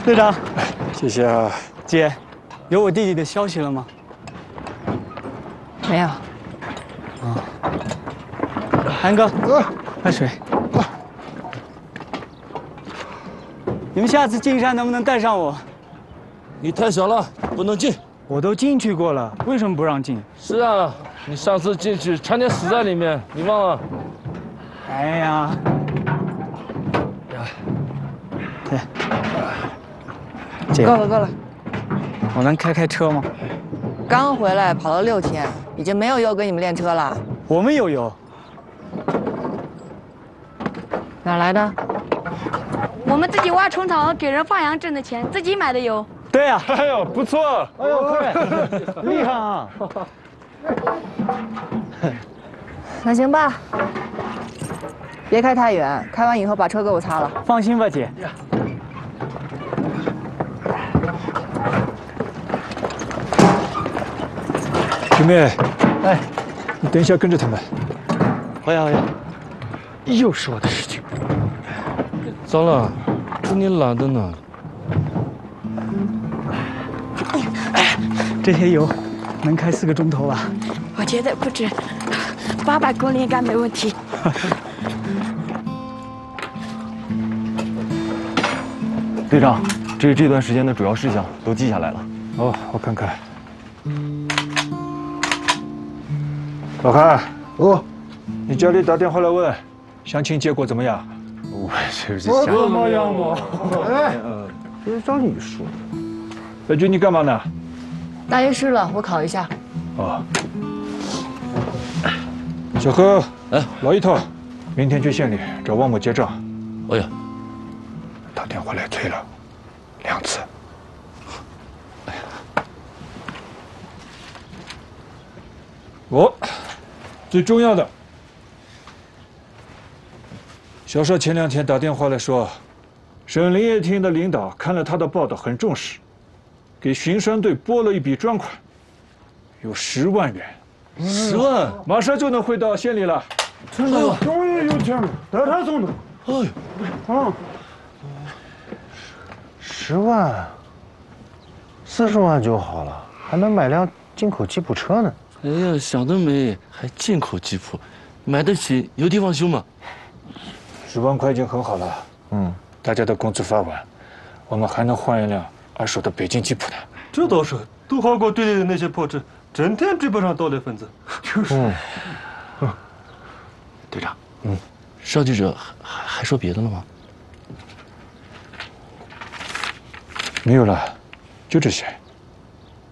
队长， 谢谢啊。 姐，有我弟弟的消息了吗？ 没有。 韩哥，快水。你们下次进山能不能带上我？ 你太小了，不能进。 我都进去过了，为什么不让进？ 是啊，你上次进去差点死在里面，你忘了？ 哎呀，对，姐， 够了够了， 我能开车吗？ 刚回来跑了6天，已经没有油给你们练车了。 我们有油。 哪来的？ 我们自己挖虫草给人放羊挣的钱，自己买的油。 对呀。 哎呦，不错！ 哎呦，快，厉害啊！ 那行吧，别开太远，开完以后把车给我擦了。 放心吧，姐。 师妹， 哎， 你等一下跟着他们。 好呀好呀。 又是我的事情。 糟了，这你懒的呢。 这些油能开4个钟头吧？ 我觉得不止，800公里应该没问题。 队长，这是这段时间的主要事项，都记下来了。 哦，我看看。老韩，你家里打电话来问，相亲结果怎么样？ 我这是怎么样嘛？哎， 这是照你说。 白军，你干嘛呢？ 大约湿了，我烤一下。 哦。小何， 哎， 老一套，明天去县里找王某结账。 哎呀， 打电话来催了2次。最重要的，小邵前2天打电话来说，省林业厅的领导看了他的报道很重视，给巡山队拨了一笔专款，有10万元 10万， 马上就能汇到县里了。 真的，终于有钱了，带他送的。 哎呦， 啊，10万，40万就好了，还能买辆进口吉普车呢。 哎呀，想得美，还进口吉普，买得起，有地方修吗 ？10万块已经很好了。大家的工资发完，我们还能换一辆2手的北京吉普呢。 这倒是，都好过队里的那些破车，整天追不上盗猎分子。 就是。 队长，邵记者还说别的了吗？ 没有了，就这些。